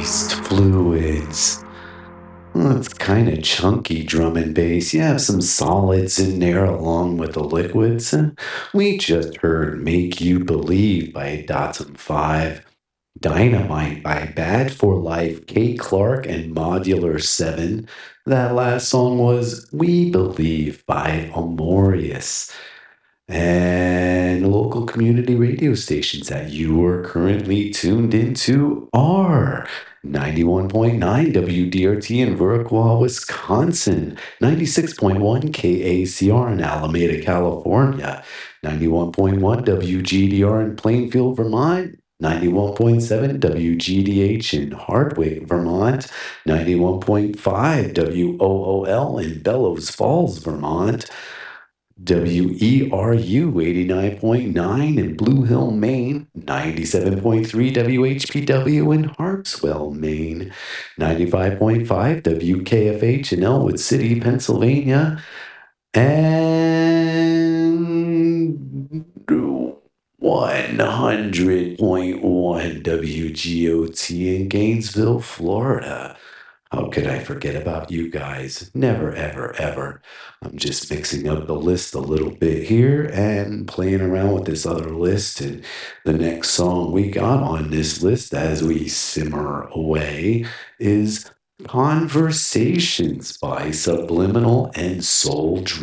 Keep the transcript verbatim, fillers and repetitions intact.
Moist fluids. Well, it's kind of chunky drum and bass. You have some solids in there along with the liquids. Uh, We just heard Make You Believe by Datum five, Dynamite by Bad for Life, Kate Clark, and Modular seven. That last song was We Believe by Amorius. And local community radio stations that you are currently tuned into are ninety-one point nine W D R T in Viroqua, Wisconsin, ninety-six point one K A C R in Alameda, California, ninety-one point one W G D R in Plainfield, Vermont, ninety-one point seven W G D H in Hardwick, Vermont, ninety-one point five W O O L in Bellows Falls, Vermont, W E R U eighty-nine point nine in Blue Hill, Maine, ninety-seven point three W H P W in Harpswell, Maine, ninety-five point five W K F H in Elwood City, Pennsylvania, and one hundred point one W G O T in Gainesville, Florida. How could I forget about you guys? Never, ever, ever. I'm just mixing up the list a little bit here and playing around with this other list. And the next song we got on this list as we simmer away is Conversations by Subliminal and Soul Dream.